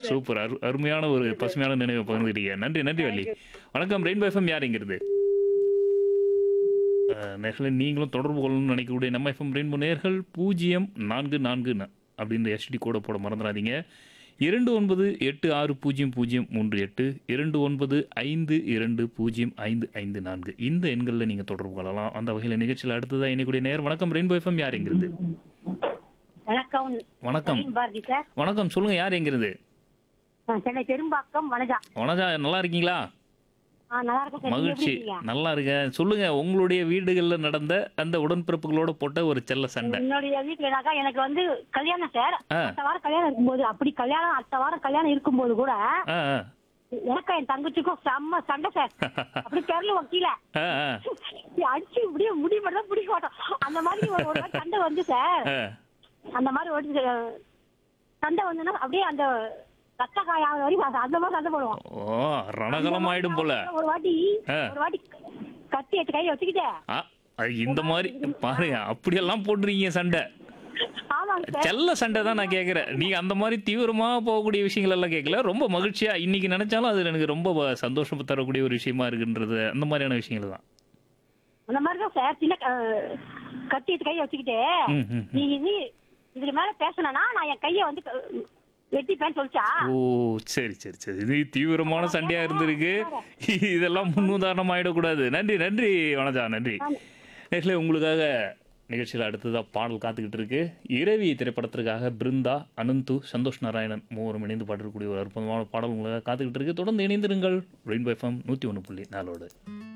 Sir. Super. அருமையான ஒரு பசுமையான நினைவை பகிர்ந்துட்டீங்க. நன்றி, நன்றி வள்ளி. தேங்க்யூ. வணக்கம் ரெயின்போ எஃப்எம் யாருங்கிறது? நேயர்களே நீங்களும் தொடர்பு கொள்ளணும்னு நினைக்கக்கூடிய நம்ம எஃப்எம் ரெயின்போ நேயர்கள் 0444 அப்படின்ற எஸ்டி கோட போட மறந்துடாதீங்க. 29860038 29520554 இந்த எண்களில் நீங்கள் தொடர்பு கொள்ளலாம். அந்த வகையில் நிகழ்ச்சியில் அடுத்ததாக இணைக்கூடிய நேயர் வணக்கம் ரெயின்போ எஃப்எம் யார் எங்கிறது? வணக்கம். வணக்கம். நவீன் பாரதி சார். வணக்கம் சொல்லுங்க யார் எங்கிறது? சென்னை பெரும்பாக்கம் வனஜா. வனஜா நல்லா இருக்கீங்களா? நல்லா இருக்கும் சார். நீங்க எப்படி மகிழ்ச்சி. இருக்கீங்க? நல்லா இருக்கேன். சொல்லுங்க உங்களுடைய வீடுகளில் நடந்த அந்த உடன்பிறப்புகளோட போட்ட ஒரு செல்ல சண்டை. என்னுடைய வீட்டுலனாக்கா எனக்கு வந்து கல்யாணம் சார். ஆ. அடுத்த வாரம் கல்யாணம் இருக்கும்போது அப்படி கல்யாணம் அடுத்த வாரம் கல்யாணம் இருக்கும்போது கூட ஆ ஆ எனக்கும் என் தங்கச்சிக்கும் செம்ம சண்டை சார். அப்படி தெருல கீழே ஆ ஆ அடிச்சு இப்படியே முடி மட்டும் தான் பிடிக்க மாட்டோம். அந்த மாதிரி ஒரு ஒரு வாட்டி சண்டை வந்து சார். ஆ. அந்த மாதிரி ஒரு சண்டை வந்துன்னா அப்படியே அந்த ரத்த காயாத வரைக்கும் அந்த மாதிரி சண்டை போடுவோம். ஓ ரணகலம் ஆயிடும் போல. ஒரு வாட்டி ஆ. கத்தி எடுத்து கையில வச்சுக்கிட்டேன். ஆ, இந்த மாதிரி பாருங்க அப்படியெல்லாம் போட்டுருக்கீங்க சண்டை. ஆமாங்க சார். செல்ல சண்டை தான் நான் கேட்குறேன். நீங்க அந்த மாதிரி தீவிரமா போகக்கூடிய விஷயங்கள் எல்லாம் கேட்கல. ரொம்ப மகிழ்ச்சியா இன்னைக்கு நினைச்சாலும் அது எனக்கு ரொம்ப சந்தோஷம் தரக்கூடிய ஒரு விஷயமா இருக்குன்றது அந்த மாதிரியான விஷயங்கள் தான். அந்த மாதிரி தான் சார். சின்ன கத்தி எடுத்து கையை வச்சுக்கிட்டு ம், ம், ம். நீ இதுக்கு மேல பேசணும்னா நான் என் கையை வந்து வெட்டிப்பேன்னு சொல்லிச்சா. ஓ சரி சரி சரி. இது தீவிரமான சண்டையா இருந்திருக்கு. இதெல்லாம் முன்னுதாரணம் ஆயிடக்கூடாது. நன்றி நன்றி வனஜா நன்றி. நேர்களே உங்களுக்காக நிகழ்ச்சியில் அடுத்ததாக பாடல் காத்துக்கிட்டு இருக்கு. இரவி திரைப்படத்திற்காக பிருந்தா, அனந்து, சந்தோஷ் நாராயணன் மூவரும் இணைந்து பாடக்கூடிய ஒரு அற்புதமான பாடல் உங்களுக்காக காத்துக்கிட்டு இருக்கு. தொடர்ந்து இணைந்திருங்கள் ரெயின்போ எஃப்எம் 101.4.